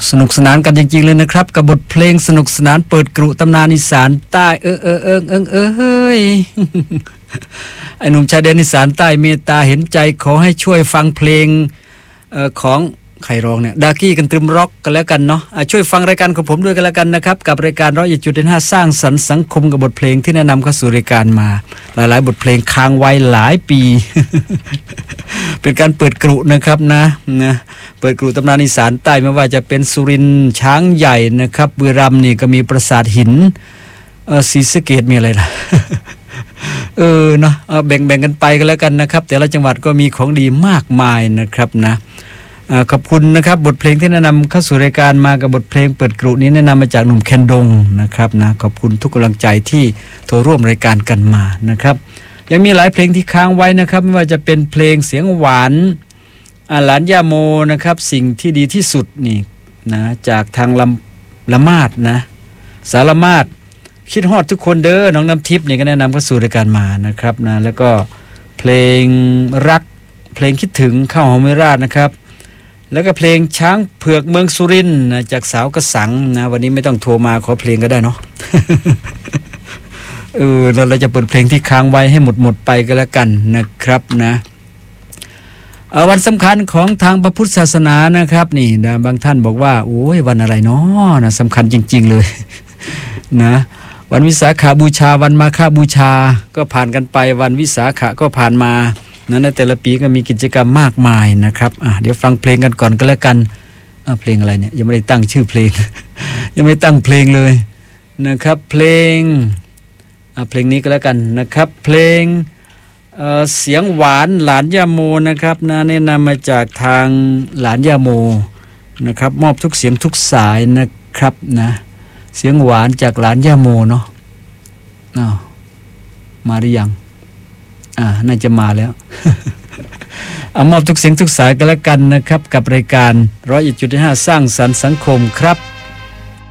สนุกสนานกันจริงๆเลยนะครับกับบทเพลงสนุกสนานเปิดกรุตำนานอีสานใต้เฮ้ย ไอ้หนุ่มชายแดนอีสานใต้เมตตาเห็นใจขอให้ช่วยฟังเพลงของใครร้องเนี่ยดากี้กันตรึมร็อกกันแล้วกันเนาะช่วยฟังรายการของผมด้วยกันแล้วกันนะครับกับรายการ101.5สร้างสรรค์สังคมกับบทเพลงที่แนะนำเข้าสู่รายการมาหลายๆบทเพลงค้างไว้หลายปี เป็นการเปิดกรุนะครับนะเปิดกรุตำนานอีสานใต้ไม่ว่าจะเป็นสุรินทร์ช้างใหญ่นะครับบุรีรัมย์นี่ก็มีปราสาทหินศรีสะเกษมีอะไรล่ะ เนาะแบ่งกันไปกันแล้วกันนะครับแต่ละจังหวัดก็มีของดีมากมายนะครับนะขอบคุณนะครับบทเพลงที่แนะนำเข้าสู่รายการมากับบทเพลงเปิดกรุนี้แนะนำมาจากหนุ่มแคนดงนะครับนะขอบคุณทุกกำลังใจที่โทรร่วมรายการกันมานะครับยังมีหลายเพลงที่ค้างไว้นะครับไม่ว่าจะเป็นเพลงเสียงหวานหลานย่าโมนะครับสิ่งที่ดีที่สุดนี่นะจากทางละมาดนะสารมาดคิดฮอดทุกคนเด้อน้องน้ำทิพย์นี่ก็แนะนำเข้าสู่รายการมานะครับนะแล้วก็เพลงรักเพลงคิดถึงข้าวหอมมะราดนะครับแล้วก็เพลงช้างเผือกเมืองสุรินทร์นะจากสาวกระสังนะวันนี้ไม่ต้องโทรมาขอเพลงก็ได้เนาะ เราจะเปิดเพลงที่ค้างไว้ให้หมดไปก็แล้วกันนะครับนะวันสำคัญของทางพระพุทธศาสนานะครับนี่นะบางท่านบอกว่าโอ้ยวันอะไรเนาะนะสำคัญจริงๆเลย นะวันวิสาขบูชาวันมาฆบูชาก็ผ่านกันไปวันวิสาขะก็ผ่านมานะในแต่ละปีก็มีกิจกรรมมากมายนะครับเดี๋ยวฟังเพลงกันก่อนก็แล้วกันเพลงอะไรเนี่ยยังไม่ได้ตั้งชื่อเพลง ยังไม่ตั้งเพลงเลยนะครับเพลงนี้ก็แล้วกันนะครับเพลงเสียงหวานหลานย่าโมนะครับนะแนะนำมาจากทางหลานย่าโมนะครับมอบทุกเสียงทุกสายนะครับนะเสียงหวานจากหลานย่าโมเนาะมาหรือยังน่าจะมาแล้ว มอบทุกเสียงทุกสายกันแล้วกันนะครับกับรายการ101.5สร้างสรรค์สังคมครับ